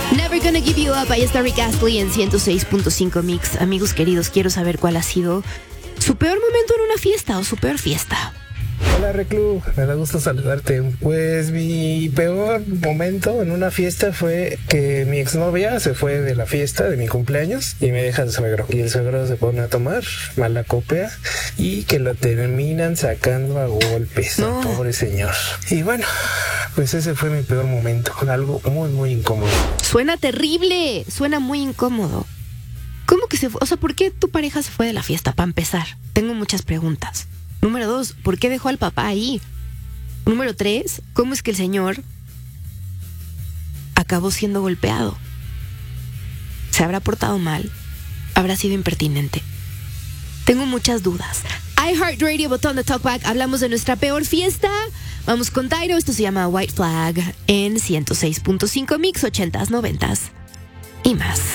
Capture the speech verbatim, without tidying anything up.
Never Gonna Give You Up. Ahí está Rick Astley en ciento seis punto cinco Mix. Amigos queridos, quiero saber cuál ha sido su peor momento en una fiesta o su peor fiesta. Hola Reclu, me da gusto saludarte. Pues mi peor momento en una fiesta fue que mi exnovia se fue de la fiesta de mi cumpleaños y me deja el suegro. Y el suegro se pone a tomar, mala copia, y que lo terminan sacando a golpes, No. pobre señor. Y bueno, pues ese fue mi peor momento, algo muy muy incómodo. Suena terrible, suena muy incómodo. ¿Cómo que se fue? O sea, ¿por qué tu pareja se fue de la fiesta? Para empezar, tengo muchas preguntas. Número dos, ¿por qué dejó al papá ahí? Número tres, ¿cómo es que el señor acabó siendo golpeado? ¿Se habrá portado mal? ¿Habrá sido impertinente? Tengo muchas dudas. iHeartRadio, botón de Talkback, hablamos de nuestra peor fiesta. Vamos con Tyro, esto se llama White Flag en ciento seis punto cinco Mix, ochentas, noventas y más.